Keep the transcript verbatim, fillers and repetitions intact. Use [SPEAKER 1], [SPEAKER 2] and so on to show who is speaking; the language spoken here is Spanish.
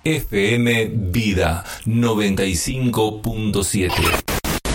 [SPEAKER 1] F M Vida noventa y cinco punto siete.